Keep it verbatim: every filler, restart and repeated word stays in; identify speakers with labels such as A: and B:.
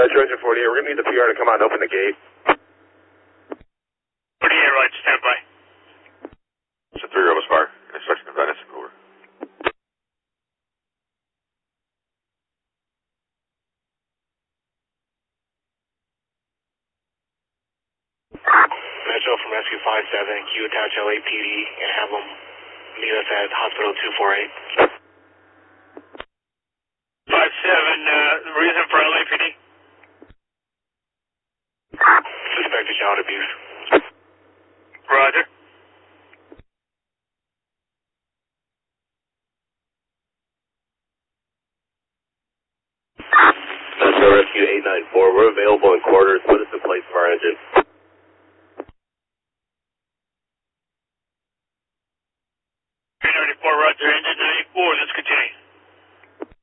A: Metro Engine forty-eight, we're going to need the P R to come out and open the gate.
B: forty-eight, right, stand by.
A: It's a three Rebels fire. Intersection of Venice, over.
C: Metro from Rescue five seven, Q attach L A P D and have them meet us at Hospital two forty-eight.
B: five seven, uh, reason for L A P D?
C: Suspected child abuse.
B: Roger.
A: Metro Rescue eight nine four, we're available in quarters. Put us in place for our engine.